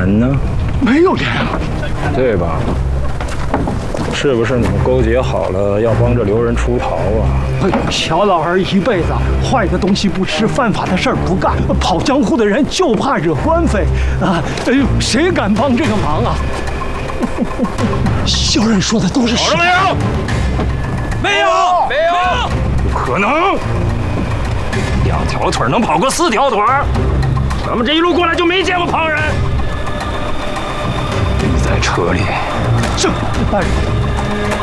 脸呢？ 没有脸啊， 对吧？是不是你们勾结好了，要帮着刘人出逃啊？ 哎呦，小老儿一辈子坏的东西不吃，犯法的事儿不干，跑江湖的人就怕惹官非啊！哎呦，谁敢帮这个忙啊？小人说的都是实话。 没有，没有，不可能！2条腿能跑过4条腿？咱们这一路过来就没见过旁人。你在车里。 是，大人。